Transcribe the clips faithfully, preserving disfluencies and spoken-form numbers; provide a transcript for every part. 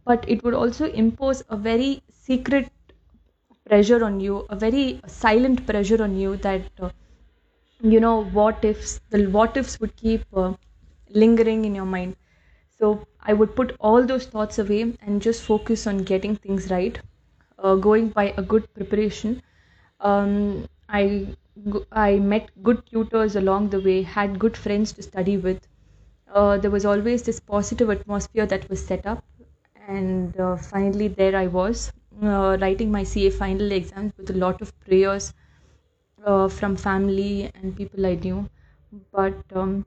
but it would also impose a very secret pressure on you, a very silent pressure on you that uh, you know what ifs the what ifs would keep uh, lingering in your mind. So I would put all those thoughts away and just focus on getting things right, uh, going by a good preparation. um, I g- I met good tutors along the way, had good friends to study with. Uh, there was always this positive atmosphere that was set up, and uh, finally there I was, uh, writing my C A final exams with a lot of prayers uh, from family and people I knew. But um,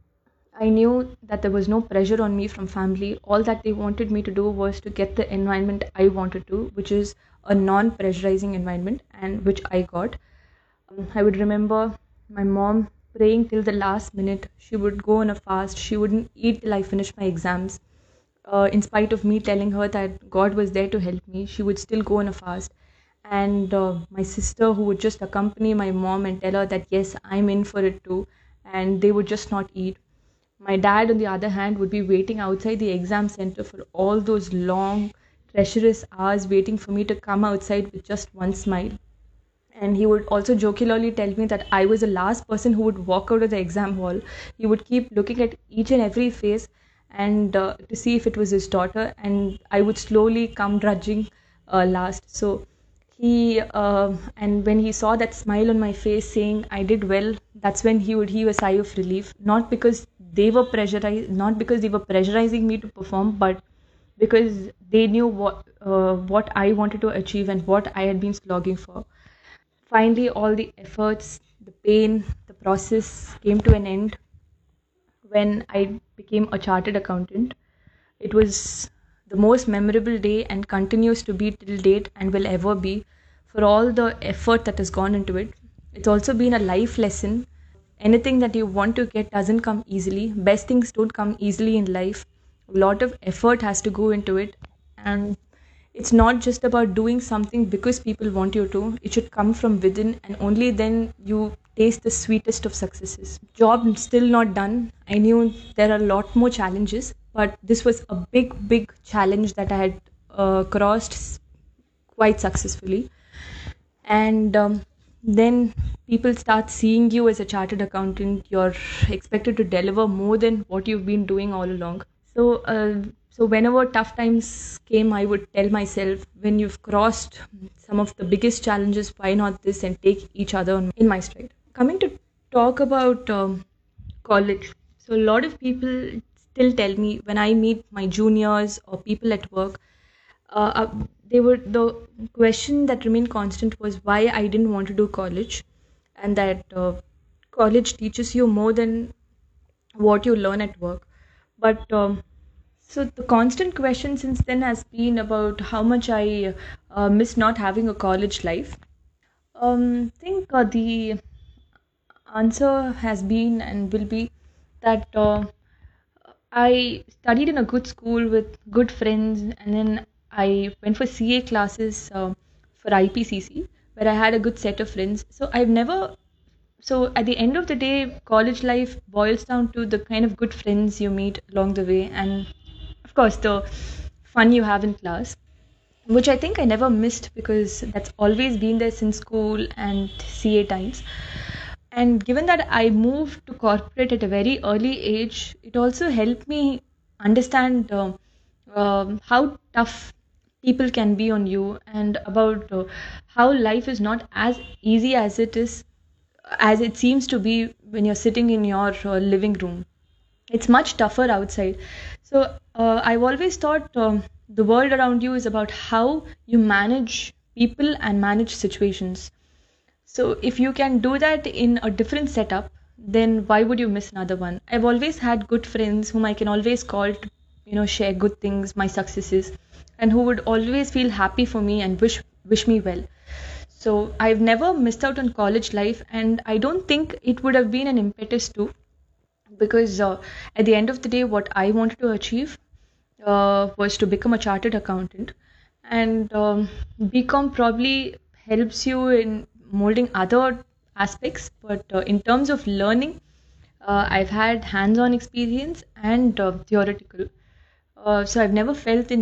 I knew that there was no pressure on me from family. All that they wanted me to do was to get the environment I wanted to, which is a non pressurizing environment, and which I got. Um, I would remember my mom praying till the last minute. She would go on a fast. She wouldn't eat till I finished my exams. Uh, in spite of me telling her that God was there to help me, she would still go on a fast. And uh, my sister, who would just accompany my mom and tell her that, yes, I'm in for it too, and they would just not eat. My dad, on the other hand, would be waiting outside the exam center for all those long, treacherous hours, waiting for me to come outside with just one smile. And he would also jokingly tell me that I was the last person who would walk out of the exam hall. He would keep looking at each and every face and uh, to see if it was his daughter, and I would slowly come drudging uh, last. So he uh, and when he saw that smile on my face saying I did well, that's when he would heave a sigh of relief. Not because they were pressurized, not because they were pressurizing me to perform, but because they knew what uh, what I wanted to achieve and what I had been slogging for. Finally, all the efforts, the pain, the process came to an end when I became a chartered accountant. It was the most memorable day and continues to be till date and will ever be for all the effort that has gone into it. It's also been a life lesson. Anything that you want to get doesn't come easily. Best things don't come easily in life. A lot of effort has to go into it. And it's not just about doing something because people want you to. It should come from within, and only then you taste the sweetest of successes. Job still not done. I knew there are a lot more challenges, but this was a big, big challenge that I had uh, crossed s- quite successfully. And um, then people start seeing you as a chartered accountant. You're expected to deliver more than what you've been doing all along. So, uh, so whenever tough times came, I would tell myself, when you've crossed some of the biggest challenges, why not this, and take each other on- in my stride. Coming to talk about um, college. So, a lot of people still tell me when I meet my juniors or people at work, uh, uh, they were the question that remained constant was why I didn't want to do college, and that uh, college teaches you more than what you learn at work. But um, so the constant question since then has been about how much I uh, miss not having a college life. Um, I think uh, the answer has been and will be that uh, I studied in a good school with good friends, and then I went for C A classes uh, for I P C C, where I had a good set of friends. So I've never so at the end of the day, college life boils down to the kind of good friends you meet along the way, and of course the fun you have in class, which I think I never missed because that's always been there since school and C A times. And given that I moved to corporate at a very early age, it also helped me understand uh, um, how tough people can be on you, and about uh, how life is not as easy as it is as it seems to be when you're sitting in your uh, living room. It's much tougher outside. So uh, I've always thought um, the world around you is about how you manage people and manage situations. So if you can do that in a different setup, then why would you miss another one? I've always had good friends whom I can always call to, you know, share good things, my successes, and who would always feel happy for me and wish wish me well. So I've never missed out on college life, and I don't think it would have been an impetus too, because uh, at the end of the day, what I wanted to achieve uh, was to become a chartered accountant, and um, B Com probably helps you in molding other aspects, but uh, in terms of learning, uh, I've had hands-on experience and uh, theoretical. Uh, so I've never felt the